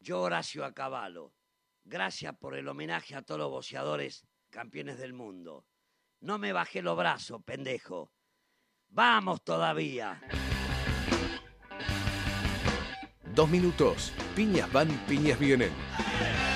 Yo, Horacio Acabalo, gracias por el homenaje a todos los boxeadores campeones del mundo. No me bajé los brazos, pendejo. ¡Vamos todavía! 2 minutos. Piñas van, piñas vienen.